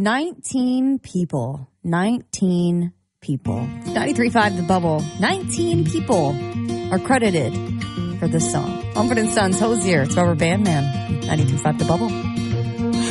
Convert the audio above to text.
19 people. 19 people. 93.5 The Bubble. 19 people are credited for this song. Mumford & Sons, Hosier. It's Rubber Band Man. 93.5 The Bubble.